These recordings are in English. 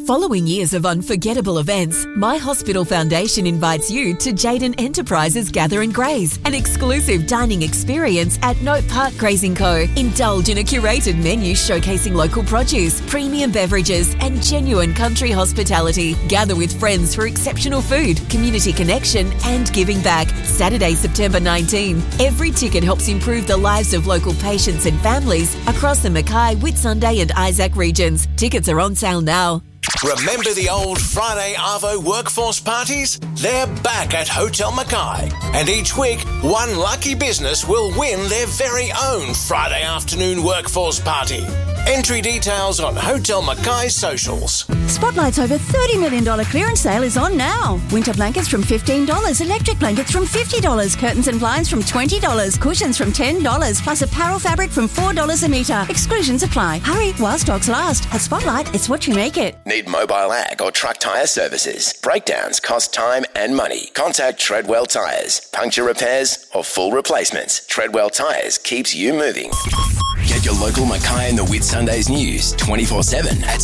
Following years of unforgettable events, My Hospital Foundation invites you to Jayden Enterprises Gather and Graze, an exclusive dining experience at Note Park Grazing Co. Indulge in a curated menu showcasing local produce, premium beverages and genuine country hospitality. Gather with friends for exceptional food, community connection and giving back. Saturday, September 19. Every ticket helps improve the lives of local patients and families across the Mackay, Whitsunday and Isaac regions. Tickets are on sale now. Remember the old Friday Arvo workforce parties? They're back at Hotel Mackay. And each week, one lucky business will win their very own Friday afternoon workforce party. Entry details on Hotel Mackay's socials. Spotlight's over $30 million clearance sale is on now. Winter blankets from $15, electric blankets from $50, curtains and blinds from $20, cushions from $10, plus apparel fabric from $4 a metre. Exclusions apply. Hurry while stocks last. At Spotlight, it's what you make it. Need mobile ag or truck tyre services? Breakdowns cost time and money. Contact Treadwell Tyres. Puncture repairs or full replacements. Treadwell Tyres keeps you moving. Get your local Mackay and the Whitsundays news 24/7 at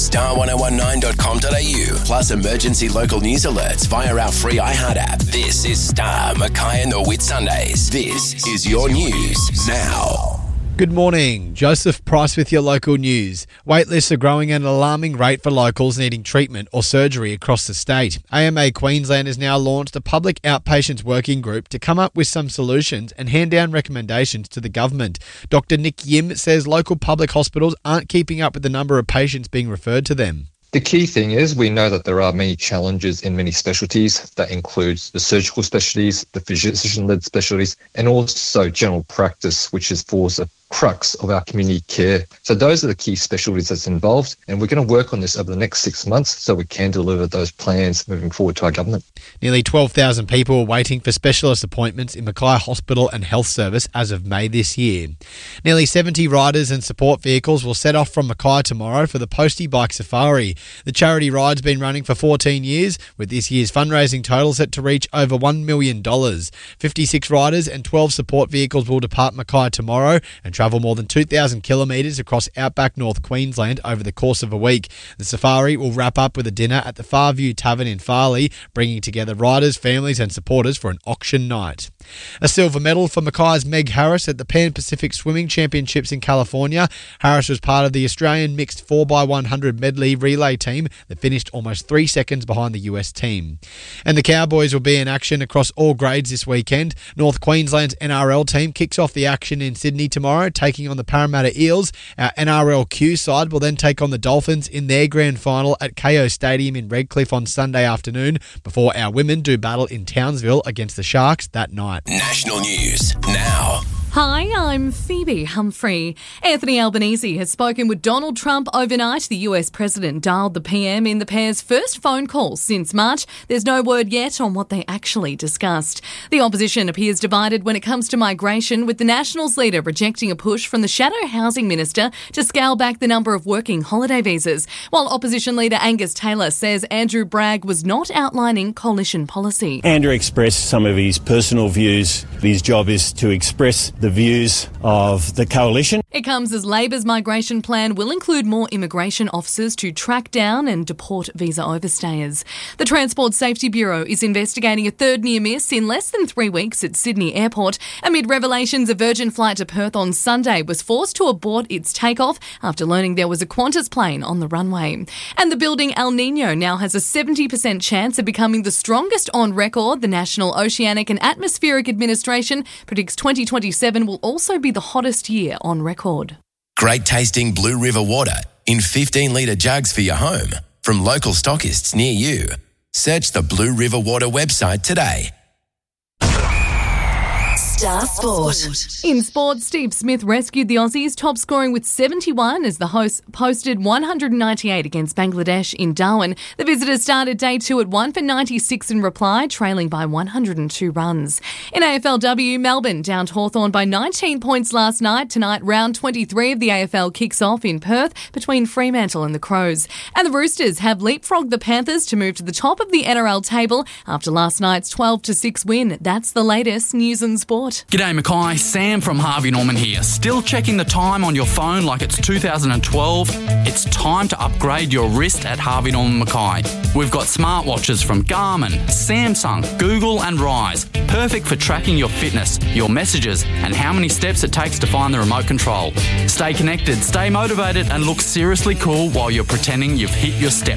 star1019.com.au. Plus emergency local news alerts via our free iHeart app. This is Star Mackay and the Whitsundays. This is your news now. Good morning. Joseph Price with your local news. Waitlists are growing at an alarming rate for locals needing treatment or surgery across the state. AMA Queensland has now launched a public outpatients working group to come up with some solutions and hand down recommendations to the government. Dr. Nick Yim says local public hospitals aren't keeping up with the number of patients being referred to them. The key thing is we know that there are many challenges in many specialties. That includes the surgical specialties, the physician-led specialties, and also general practice, which is forms the crux of our community care. So those are the key specialties that's involved, and we're going to work on this over the next 6 months so we can deliver those plans moving forward to our government. Nearly 12,000 people are waiting for specialist appointments in Mackay Hospital and Health Service as of May this year. Nearly 70 riders and support vehicles will set off from Mackay tomorrow for the Postie Bike Safari. The charity ride's been running for 14 years, with this year's fundraising total set to reach over $1 million. 56 riders and 12 support vehicles will depart Mackay tomorrow and travel more than 2,000 kilometres across outback North Queensland over the course of a week. The safari will wrap up with a dinner at the Farview Tavern in Farley, bringing together riders, families and supporters for an auction night. A silver medal for Mackay's Meg Harris at the Pan Pacific Swimming Championships in California. Harris was part of the Australian mixed 4x100 medley relay team that finished almost 3 seconds behind the US team. And the Cowboys will be in action across all grades this weekend. North Queensland's NRL team kicks off the action in Sydney tomorrow, taking on the Parramatta Eels. Our NRLQ side will then take on the Dolphins in their grand final at KO Stadium in Redcliffe on Sunday afternoon, before our women do battle in Townsville against the Sharks that night. National news now. Hi, I'm Phoebe Humphrey. Anthony Albanese has spoken with Donald Trump overnight. The US president dialed the PM in the pair's first phone call since March. There's no word yet on what they actually discussed. The opposition appears divided when it comes to migration, with the Nationals leader rejecting a push from the shadow housing minister to scale back the number of working holiday visas, while opposition leader Angus Taylor says Andrew Bragg was not outlining coalition policy. Andrew expressed some of his personal views. His job is to express the views of the coalition. It comes as Labor's migration plan will include more immigration officers to track down and deport visa overstayers. The Transport Safety Bureau is investigating a third near miss in less than 3 weeks at Sydney Airport, amid revelations a Virgin flight to Perth on Sunday was forced to abort its takeoff after learning there was a Qantas plane on the runway. And the building El Niño now has a 70% chance of becoming the strongest on record. The National Oceanic and Atmospheric Administration predicts 2027 will also be the hottest year on record. Great tasting Blue River water in 15-litre jugs for your home from local stockists near you. Search the Blue River Water website today. Star Sport. In sport, Steve Smith rescued the Aussies, top scoring with 71 as the hosts posted 198 against Bangladesh in Darwin. The visitors started day 2 at 1 for 96 in reply, trailing by 102 runs. In AFLW, Melbourne downed Hawthorn by 19 points last night. Tonight, round 23 of the AFL kicks off in Perth between Fremantle and the Crows. And the Roosters have leapfrogged the Panthers to move to the top of the NRL table after last night's 12-6 win. That's the latest news and sport. support. G'day Mackay, Sam from Harvey Norman here. Still checking the time on your phone like it's 2012? It's time to upgrade your wrist at Harvey Norman Mackay. We've got smartwatches from Garmin, Samsung, Google and Rise. Perfect for tracking your fitness, your messages and how many steps it takes to find the remote control. Stay connected, stay motivated and look seriously cool while you're pretending you've hit your step